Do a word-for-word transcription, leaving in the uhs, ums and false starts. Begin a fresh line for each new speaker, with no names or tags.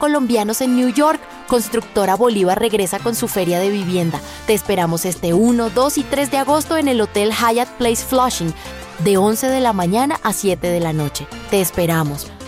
Colombianos en New York. Constructora Bolívar regresa con su feria de vivienda. Te esperamos este uno, dos y tres de agosto en el Hotel Hyatt Place Flushing, de once de la mañana a siete de la noche. Te esperamos.